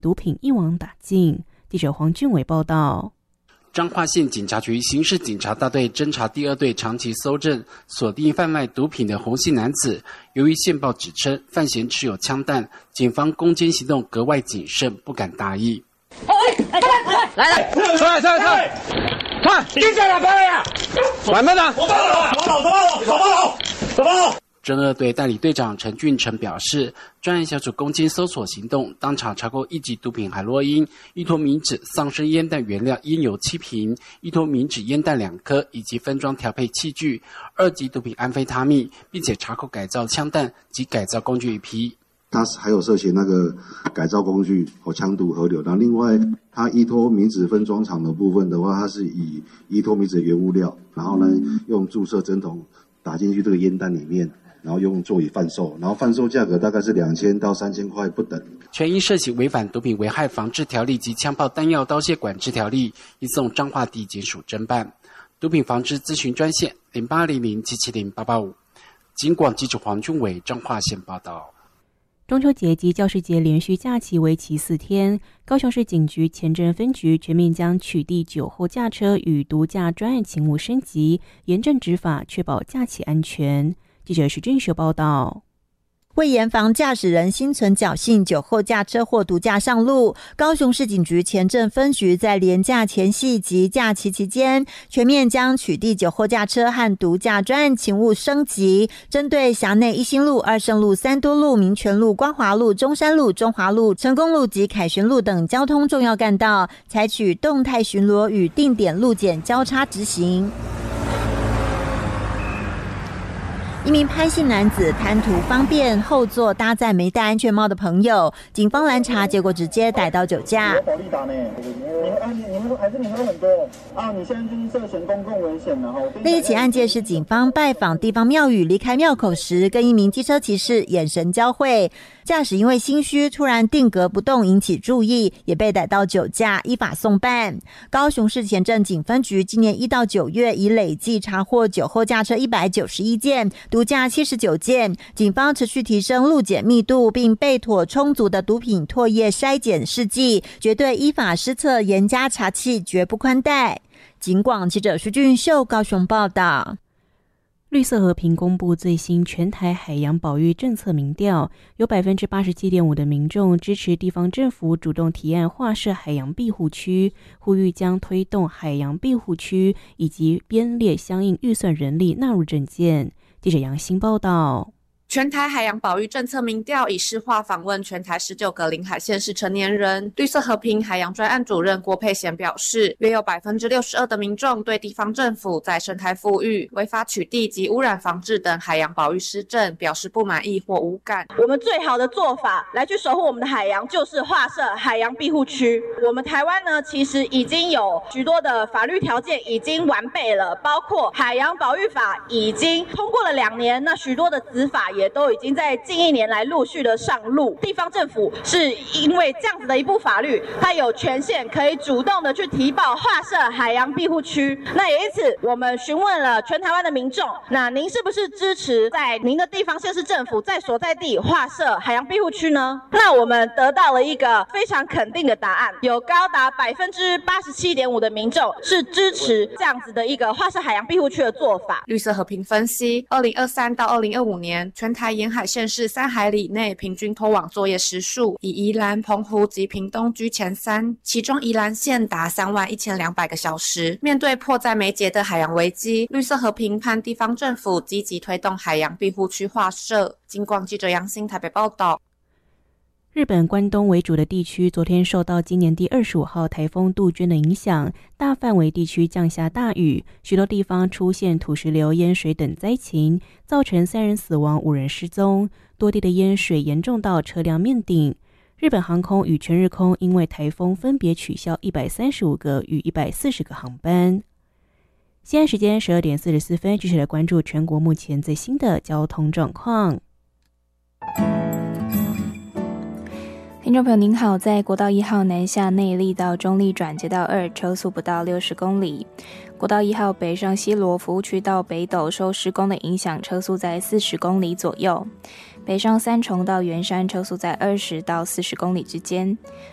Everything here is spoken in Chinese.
毒品一网打尽。记者黄俊伟报道。 彰化县警察局刑事警察大队侦查第2队长期搜证，锁定贩卖毒品的洪姓男子。由于线报指称范闲持有枪弹，警方攻坚行动格外谨慎，不敢大意。 来，快，盯下来，拍呀！慢慢的，走吧。 侦2队代理队长陈俊成表示，专案小组攻坚搜索行动，当场查扣1级毒品海洛因、1坨明脂丧生烟弹原料烟油7瓶、1坨明脂烟弹2颗，以及分装调配器具；2级毒品安非他命，并且查扣改造枪弹及改造工具1批。 他还有涉嫌那个改造工具枪毒河流，然后另外他依托明脂分装厂的部分的话，它是以依托明脂的原物料，然后呢用注射针筒打进去这个烟弹里面，然后作以贩售，然后贩售价格大概是2000到3000块不等。 全因涉嫌违反毒品危害防治条例及枪炮弹药刀械管制条例，移送彰化地检署侦办。毒品防治咨询专线0800770885。警广记者黄俊伟彰化县报道。 中秋节及教师节连续假期为期4天，高雄市警局前镇分局全面将取缔酒后驾车与毒驾专案勤务升级，严正执法，确保假期安全。记者徐俊秀报道。 为严防驾驶人心存侥幸酒后驾车或毒驾上路，高雄市警局前镇分局在连假前夕及假期期间，全面将取缔酒后驾车和毒驾专案勤务升级，针对辖内一心路、二圣路、三多路、民权路、光华路、中山路、中华路、成功路及凯旋路等交通重要干道，采取动态巡逻与定点路检交叉执行。一名潘姓男子贪图方便，后座搭载没戴安全帽的朋友，警方拦查，结果直接逮到酒驾。你喝很多啊！你现在就是涉嫌公共危险了。另一起案件是警方拜访地方庙宇，离开庙口时，跟一名机车骑士眼神交汇，驾驶因为心虚突然定格不动，引起注意，也被逮到酒驾，依法送办。高雄市前镇警分局今年1到9月已累计查获酒后驾车191件。毒驾79件，警方持续提升路检密度，并备妥充足的毒品唾液筛检试剂，绝对依法施策，严加查缉，绝不宽待。警广记者徐俊秀高雄报道。 绿色和平公布最新全台海洋保育政策民调，有 87.5% 的民众支持地方政府主动提案划设海洋庇护区，呼吁将推动海洋庇护区以及编列相应预算人力纳入政见。记者杨欣报道。 全台海洋保育政策民调以视化访问全台19个临海县市成年人。绿色和平海洋专案主任郭佩贤表示，约有 62% 的民众对地方政府在生态复育、违法取缔及污染防治等海洋保育施政表示不满意或无感。 我们最好的做法来去守护我们的海洋，就是划设海洋庇护区。我们台湾呢，其实已经有许多的法律条件已经完备了，包括海洋保育法已经通过了2年，那许多的子法也都已经在近1年来陆续的上路。地方政府是因为这样子的一部法律，它有权限可以主动的去提报划设海洋庇护区。那也因此，我们询问了全台湾的民众，那您是不是支持在您的地方县市政府在所在地划设海洋庇护区呢？那我们得到了一个非常肯定的答案，有高达 87.5% 的民众是支持这样子的一个划设海洋庇护区的做法。 绿色和平分析，2023到2025年，全台沿海县市3海里内平均拖网作业时数，以宜兰、澎湖及屏东居前3，其中宜兰县达31200个小时。面对迫在眉睫的海洋危机，绿色和平盼地方政府积极推动海洋庇护区划设。警广记者杨欣台北报道。 日本关东为主的地区昨天受到今年第25号台风杜鹃的影响，大范围地区降下大雨，许多地方出现土石流、淹水等灾情，造成3人死亡、5人失踪，多地的淹水严重到车辆面顶。日本航空与全日空因为台风分别取消135个与140个航班。西岸时间12点44分，继续来关注全国目前最新的交通状况。 听众朋友您好，在国道1号南下内壢到中壢转接道2，车速不到60公里。国道1号北上西螺服务区到北斗受施工的影响，车速在40公里左右。北上三重到圆山车速在20到40公里之间。